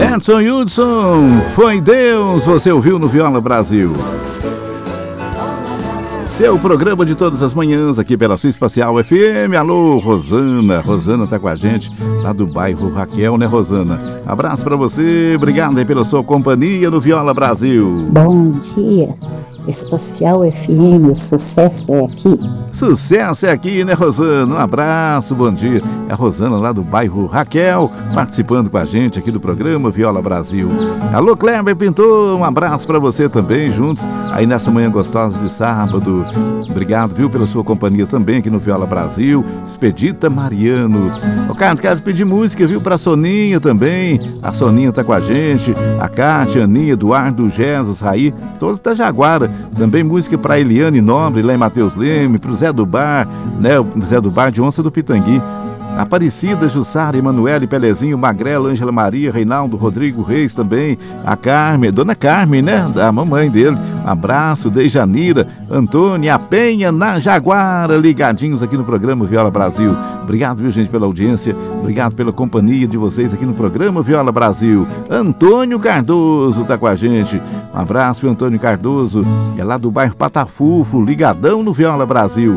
Edson Hudson, foi Deus, você ouviu no Viola Brasil. Seu programa de todas as manhãs aqui pela sua Espacial FM. Alô, Rosana. Rosana tá com a gente lá do bairro Raquel, né, Rosana? Abraço pra você, obrigado aí pela sua companhia no Viola Brasil. Bom dia, Espacial FM, o sucesso é aqui. Sucesso é aqui, né, Rosana? Um abraço, bom dia. É a Rosana lá do bairro Raquel, participando com a gente aqui do programa Viola Brasil. Alô, Kleber Pintor, um abraço pra você também, juntos aí nessa manhã gostosa de sábado. Obrigado, viu, pela sua companhia também aqui no Viola Brasil. Expedita Mariano. Ô, Carlos, quero pedir música, viu, pra Soninha também. A Soninha tá com a gente. A Cátia, Aninha, Eduardo, Jesus, Raí, todos da Jaguara. Também música pra Eliane Nobre, lá em Mateus Leme, pro Zé do Bar, né, o Zé do Bar de Onça do Pitangui. Aparecida, Jussara, Emanuele, Pelezinho, Magrela, Ângela Maria, Reinaldo, Rodrigo Reis também, a Carmen, Dona Carmen, né, da mamãe dele, abraço, Dejanira, Antônia, a Penha, na Jaguara, ligadinhos aqui no programa Viola Brasil. Obrigado, viu, gente, pela audiência, obrigado pela companhia de vocês aqui no programa Viola Brasil. Antônio Cardoso tá com a gente, um abraço, Antônio Cardoso, é lá do bairro Patafufo, ligadão no Viola Brasil.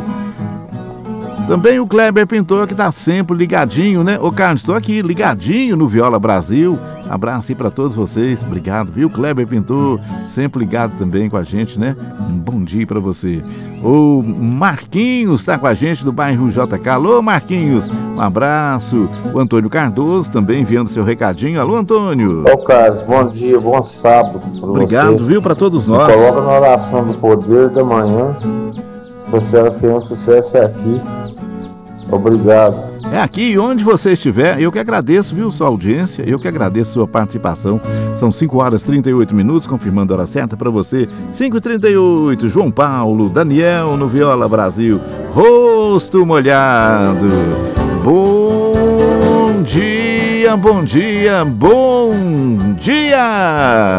Também o Kleber Pintor, que tá sempre ligadinho, né? Ô, Carlos, estou aqui, ligadinho no Viola Brasil. Abraço aí pra todos vocês. Obrigado, viu, Kleber Pintor? Sempre ligado também com a gente, né? Um bom dia pra você. O Marquinhos tá com a gente do bairro JK. Alô, Marquinhos, um abraço. O Antônio Cardoso também enviando seu recadinho. Alô, Antônio. Ô, Carlos, bom dia, bom sábado pra Obrigado, você. Viu, pra todos nós. Coloca na oração do poder da manhã. Se você tem um sucesso, é aqui. Obrigado. É aqui onde você estiver, eu que agradeço, viu, sua audiência, eu que agradeço sua participação. São 5h38, confirmando a hora certa para você. 5h38, João Paulo, Daniel no Viola Brasil, rosto molhado. Bom dia, bom dia, bom dia!